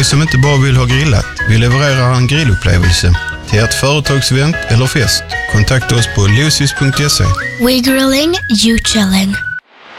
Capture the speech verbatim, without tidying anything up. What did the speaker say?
dig som inte bara vill ha grillat. Vi levererar en grillupplevelse till ert företagsevent eller fest. Kontakta oss på lucis punkt se. We grilling, you chilling.